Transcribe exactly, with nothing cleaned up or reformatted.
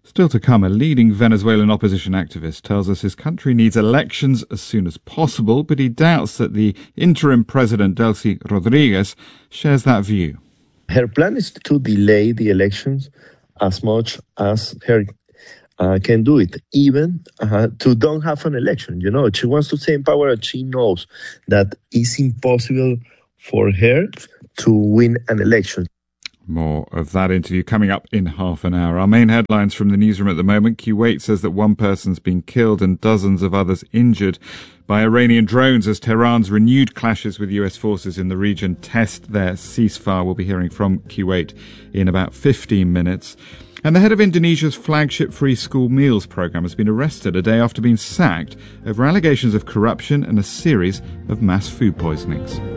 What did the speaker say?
Still to come, a leading Venezuelan opposition activist tells us his country needs elections as soon as possible, but he doubts that the interim president, Delcy Rodriguez, shares that view. Her plan is to delay the elections as much as her uh, can do it, even uh, to don't have an election. You know, she wants to stay in power, and she knows that it's impossible for her to win an election. More of that interview coming up in half an hour. Our main headlines from the newsroom at the moment. Kuwait says that one person's been killed and dozens of others injured by Iranian drones as Tehran's renewed clashes with U S forces in the region test their ceasefire. We'll be hearing from Kuwait in about fifteen minutes. And the head of Indonesia's flagship free school meals programme has been arrested a day after being sacked over allegations of corruption and a series of mass food poisonings.